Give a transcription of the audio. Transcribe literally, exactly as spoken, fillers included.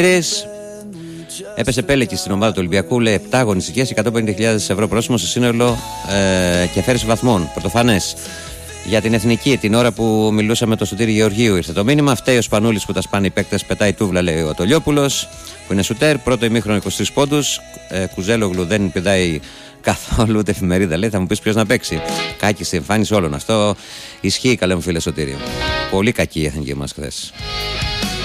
Έπεσε πέλεκη στην ομάδα του Ολυμπιακού, λέει επτά αγωνιστικές, εκατόν πενήντα χιλιάδες ευρώ πρόσημο σε σύνολο ε, και αφαίρεση βαθμών. Πρωτοφανές. Για την εθνική, την ώρα που μιλούσαμε με τον Σωτήρη Γεωργίου, ήρθε το μήνυμα. Φταίει ο Σπανούλης που τα σπάνει οι παίκτες, πετάει τούβλα, λέει ο Τολιόπουλος, που είναι σουτέρ. Πρώτο ημίχρονο είκοσι τρεις πόντους. Ε, Κουζέλογλου δεν πηδάει καθόλου, ούτε εφημερίδα, λέει. Θα μου πεις ποιος να παίξει. Κάκιστη εμφάνιση όλων. Αυτό ισχύει, καλέ μου φίλε Σωτήριο. Πολύ κακή η εθνική μας χθες.